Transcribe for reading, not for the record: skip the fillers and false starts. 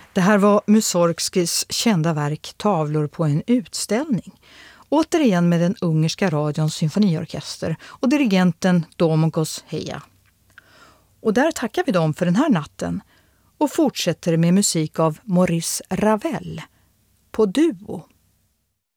Det här var Mussorgskis kända verk Tavlor på en utställning. Återigen med den ungerska radions symfoniorkester och dirigenten Domokos Heja. Och där tackar vi dem för den här natten och fortsätter med musik av Maurice Ravel på duo.